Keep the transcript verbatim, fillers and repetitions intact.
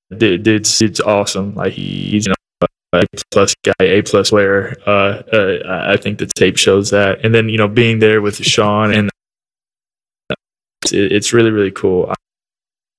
dude, dude's, dude's awesome. Like he's you know a plus guy, a plus player. Uh, uh, I think the tape shows that. And then you know being there with Sean and it, it's really really cool.